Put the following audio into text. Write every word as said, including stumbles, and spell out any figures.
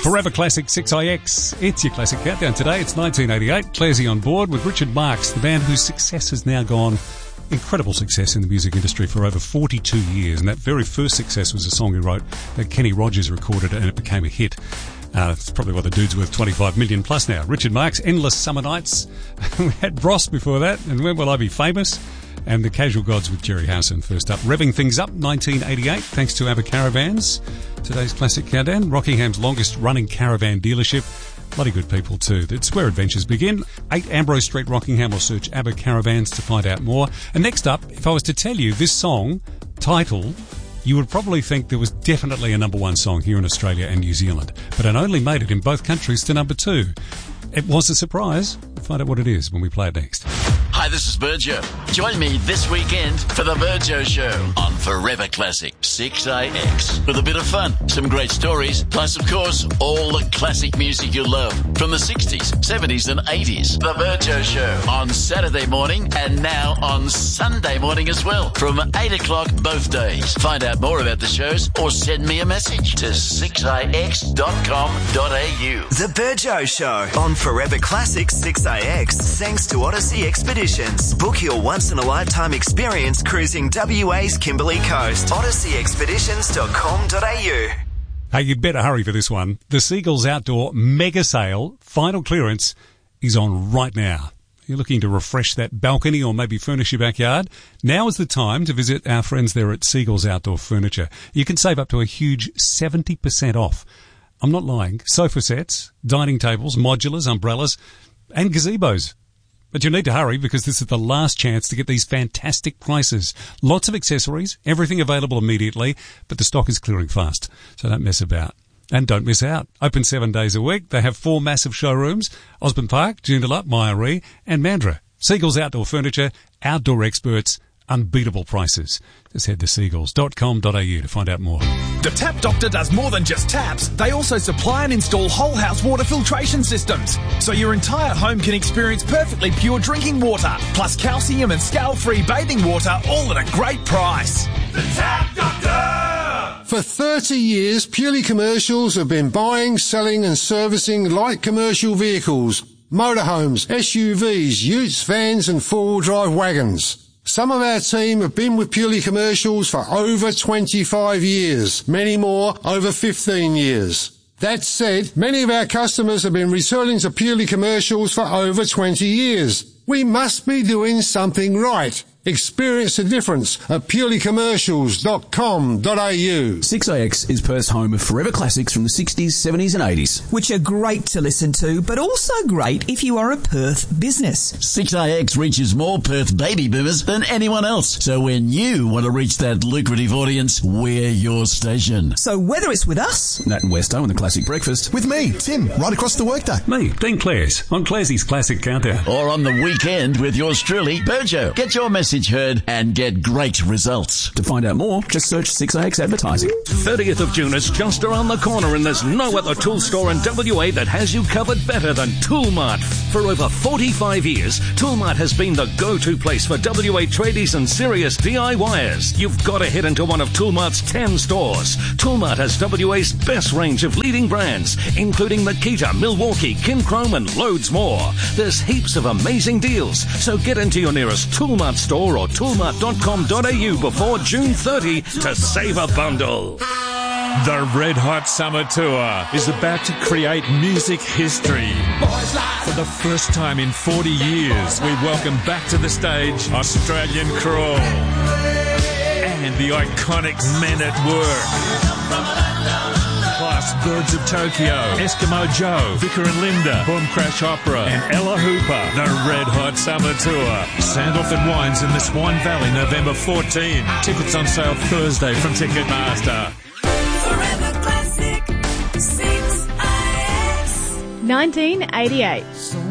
Forever Classic six I X. It's your Classic Countdown today. It's nineteen eighty-eight. Clarsey on board with Richard Marx, the band whose success has now gone, incredible success in the music industry for over forty-two years. And that very first success was a song he wrote that Kenny Rogers recorded and it became a hit. Uh, it's probably why the dude's worth twenty-five million plus now. Richard Marx, Endless Summer Nights. We had Ross before that, and When Will I Be Famous? And The Casual Gods with Jerry Howson first up. Revving things up, nineteen eighty-eight, thanks to ABBA Caravans. Today's Classic Countdown, Rockingham's longest running caravan dealership. Bloody good people too. It's where adventures begin. eight Ambrose Street, Rockingham, or search ABBA Caravans to find out more. And next up, if I was to tell you this song, title, you would probably think there was definitely a number one song here in Australia and New Zealand. But it only made it in both countries to number two. It was a surprise. We'll find out what it is when we play it next. Hi, this is Virgio. Join me this weekend for the Virgio Show on Forever Classic six A X. With a bit of fun, some great stories, plus, of course, all the classic music you love from the sixties, seventies and eighties. The Virgio Show on Saturday morning and now on Sunday morning as well from eight o'clock both days. Find out more about the shows or send me a message to six a x dot com dot a u. The Virgio Show on Forever Classic six A X, thanks to Odyssey Expeditions. Book your once-in-a-lifetime experience cruising W A's Kimberley Coast. odyssey expeditions dot com dot a u. Hey, you'd better hurry for this one. The Seagulls Outdoor Mega Sale, final clearance, is on right now. You're looking to refresh that balcony or maybe furnish your backyard? Now is the time to visit our friends there at Seagulls Outdoor Furniture. You can save up to a huge seventy percent off. I'm not lying. Sofa sets, dining tables, modulars, umbrellas, and gazebos. But you need to hurry because this is the last chance to get these fantastic prices. Lots of accessories, everything available immediately, but the stock is clearing fast, so don't mess about. And don't miss out. Open seven days a week. They have four massive showrooms: Osborne Park, Joondalup, Myaree, and Mandurah. Seagulls Outdoor Furniture, outdoor experts, unbeatable prices. Just head to seagulls dot com dot a u to find out more. The Tap Doctor does more than just taps. They also supply and install whole house water filtration systems, so your entire home can experience perfectly pure drinking water, plus calcium and scale-free bathing water, all at a great price. The Tap Doctor! For thirty years, Purely Commercials have been buying, selling and servicing light commercial vehicles, motorhomes, S U Vs, utes, vans and four-wheel drive wagons. Some of our team have been with Purely Commercials for over twenty-five years, many more over fifteen years. That said, many of our customers have been returning to Purely Commercials for over twenty years. We must be doing something right. Experience the difference at purely commercials dot com dot a u. six A X is Perth's home of forever classics from the sixties, seventies and eighties. Which are great to listen to, but also great if you are a Perth business. six A X reaches more Perth baby boomers than anyone else. So when you want to reach that lucrative audience, we're your station. So whether it's with us, Nat and Westo and the Classic Breakfast, with me, Tim, right across the workday. Me, Dean Clares, on Clarsey's Classic Countdown. Or on the weekend with yours truly, Virgio. Get your message heard and get great results. To find out more, just search six A X Advertising. thirtieth of June is just around the corner and there's no other tool store in W A that has you covered better than Toolmart. For over forty-five years, Toolmart has been the go-to place for W A tradies and serious DIYers. You've got to head into one of Toolmart's ten stores. Toolmart has W A's best range of leading brands, including Makita, Milwaukee, Kinchrome and loads more. There's heaps of amazing deals, so get into your nearest Toolmart store or toolmart dot com dot a u before June thirtieth to save a bundle. The Red Hot Summer Tour is about to create music history. For the first time in forty years, we welcome back to the stage Australian Crawl and the iconic Men at Work. Plus Birds of Tokyo, Eskimo Joe, Vicar and Linda, Boom Crash Opera and Ella Hooper. The Red Hot Summer Tour. Sandalf and Wines in the Swan Valley, November fourteenth. Tickets on sale Thursday from Ticketmaster. Forever Classic six A X nineteen eighty-eight.